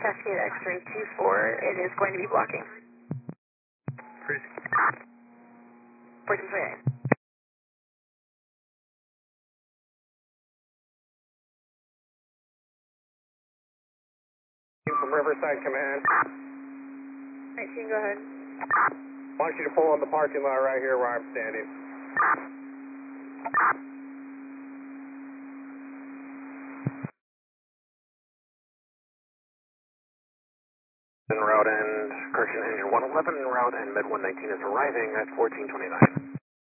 Cascade X-ray 24, it is going to be blocking. Crazy. 1428. From Riverside Command. 19, go ahead. I want you to pull in the parking lot right here where I'm standing. En route and correction engine 111 en route and med 119 is arriving at 1429.